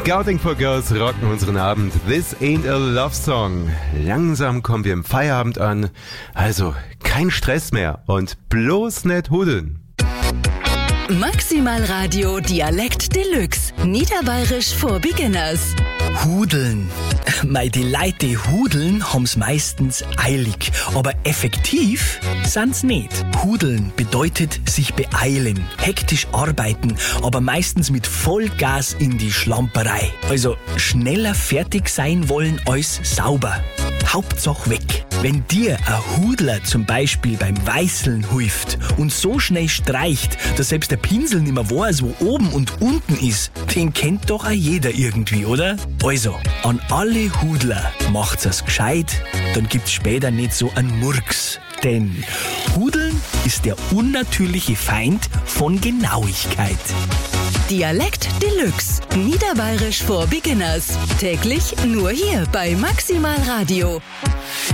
Scouting for Girls rocken unseren Abend. This ain't a love song. Langsam kommen wir im Feierabend an. Also kein Stress mehr und bloß nicht hudeln. Maximal Radio Dialekt Deluxe. Niederbayerisch for Beginners. Hudeln. Die Leute, die hudeln, haben's meistens eilig. Aber effektiv sind's nicht. Hudeln bedeutet sich beeilen, hektisch arbeiten, aber meistens mit Vollgas in die Schlamperei. Also schneller fertig sein wollen als sauber. Hauptsache weg. Wenn dir ein Hudler zum Beispiel beim Weißeln hilft und so schnell streicht, dass selbst der Pinsel nicht mehr weiß, wo oben und unten ist, den kennt doch auch jeder irgendwie, oder? Also, an alle Hudler macht's es gescheit, dann gibt's später nicht so einen Murks. Denn Hudeln ist der unnatürliche Feind von Genauigkeit. Dialekt Deluxe. Niederbayerisch for Beginners. Täglich nur hier bei Maximal Radio.